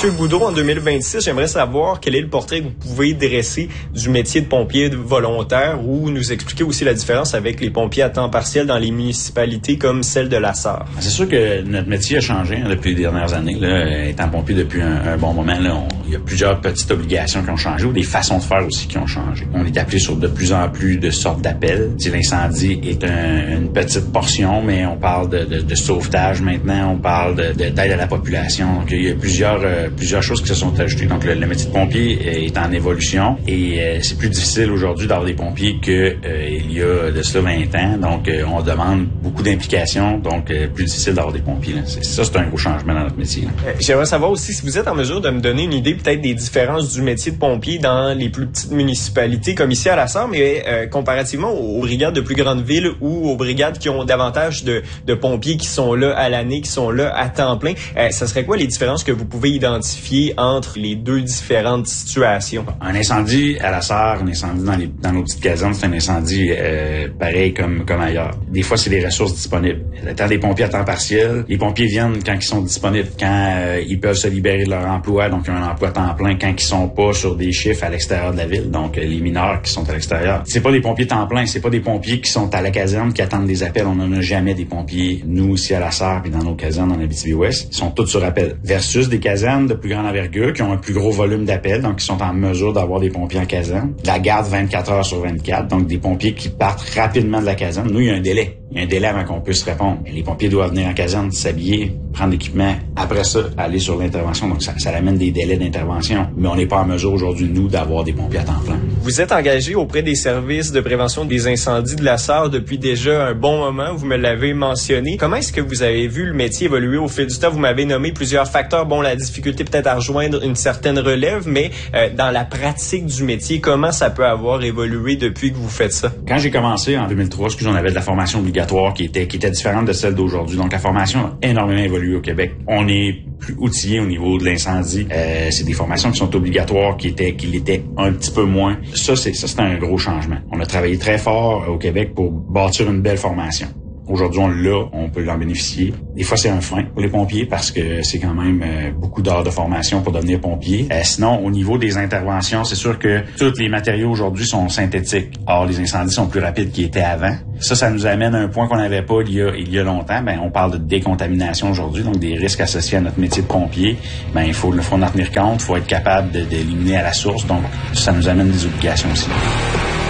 Monsieur Boudreau, en 2026, j'aimerais savoir quel est le portrait que vous pouvez dresser du métier de pompier volontaire ou nous expliquer aussi la différence avec les pompiers à temps partiel dans les municipalités comme celle de la Sarre. C'est sûr que notre métier a changé depuis les dernières années. Là, étant pompier depuis un bon moment, là, il y a plusieurs petites obligations qui ont changé ou des façons de faire aussi qui ont changé. On est appelé sur de plus en plus de sortes d'appels. Si l'incendie est une petite portion, mais on parle de sauvetage maintenant, on parle d'aide à la population. Donc, il y a plusieurs choses qui se sont ajoutées. Donc, le métier de pompier est en évolution et c'est plus difficile aujourd'hui d'avoir des pompiers qu'il y a de cela 20 ans. Donc, on demande beaucoup d'implications, donc plus difficile d'avoir des pompiers. Là. C'est un gros changement dans notre métier. J'aimerais savoir aussi si vous êtes en mesure de me donner une idée peut-être des différences du métier de pompier dans les plus petites municipalités comme ici à la Sarre, mais comparativement aux brigades de plus grandes villes ou aux brigades qui ont davantage de pompiers qui sont là à l'année, qui sont là à temps plein. Ça serait quoi les différences que vous pouvez identifier entre les deux différentes situations? Un incendie à la Sarre, un incendie dans nos petites casernes, c'est un incendie pareil comme ailleurs. Des fois, c'est des ressources disponibles. Le temps des pompiers à temps partiel, les pompiers viennent quand ils sont disponibles, quand ils peuvent se libérer de leur emploi, donc ils ont un emploi à temps plein, quand ils sont pas sur des chiffres à l'extérieur de la ville, donc les mineurs qui sont à l'extérieur. C'est pas des pompiers temps plein, c'est pas des pompiers qui sont à la caserne qui attendent des appels. On n'en a jamais des pompiers, nous ici à la Sarre puis dans nos casernes en Abitibi-Ouest. Ils sont tous sur appel. Versus des casernes de plus grande envergure qui ont un plus gros volume d'appels, donc qui sont en mesure d'avoir des pompiers en caserne. La garde 24 heures sur 24, donc des pompiers qui partent rapidement de la caserne. Nous, il y a un délai. Il y a un délai avant qu'on puisse répondre. Les pompiers doivent venir en caserne, s'habiller, prendre l'équipement. Après ça, aller sur l'intervention. Donc, ça amène des délais d'intervention. Mais on n'est pas en mesure aujourd'hui, nous, d'avoir des pompiers à temps plein. Vous êtes engagé auprès des services de prévention des incendies de la Sarre depuis déjà un bon moment. Vous me l'avez mentionné. Comment est-ce que vous avez vu le métier évoluer au fil du temps? Vous m'avez nommé plusieurs facteurs. Bon, la difficulté peut-être à rejoindre une certaine relève, mais dans la pratique du métier, comment ça peut avoir évolué depuis que vous faites ça? Quand j'ai commencé en 2003, on avait de la formation obligatoire qui était différente de celle d'aujourd'hui. Donc, la formation a énormément évolué au Québec. On est plus outillé au niveau de l'incendie. C'est des formations qui sont obligatoires, qui l'étaient un petit peu moins. Ça, c'est un gros changement. On a travaillé très fort au Québec pour bâtir une belle formation. Aujourd'hui, on l'a, on peut en bénéficier. Des fois, c'est un frein pour les pompiers parce que c'est quand même beaucoup d'heures de formation pour devenir pompier. Sinon, au niveau des interventions, c'est sûr que tous les matériaux aujourd'hui sont synthétiques. Or, les incendies sont plus rapides qu'ils étaient avant. Ça nous amène à un point qu'on n'avait pas il y a longtemps. On parle de décontamination aujourd'hui, donc des risques associés à notre métier de pompier. Il faut en tenir compte, il faut être capable d'éliminer à la source. Donc, ça nous amène des obligations aussi.